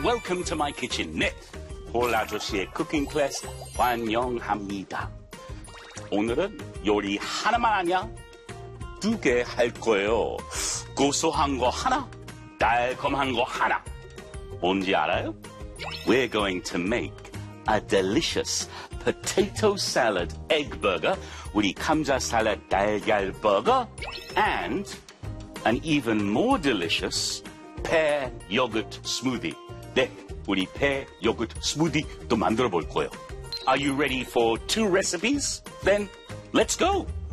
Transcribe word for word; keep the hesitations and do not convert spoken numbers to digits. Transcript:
welcome to my kitchen. 네, 홀 아저씨의 쿠킹 클래스 환영합니다. 오늘은 요리 하나만 아니야? 두 개 할 거예요. 고소한 거 하나, 달콤한 거 하나. 뭔지 알아요? We're going to make a delicious potato salad egg burger, 우리 감자 샐러드 달걀 버거, and an even more delicious pear yogurt smoothie. 네, 우리 pear yogurt smoothie 또 만들어 볼 거예요. Are you ready for two recipes? Then let's go!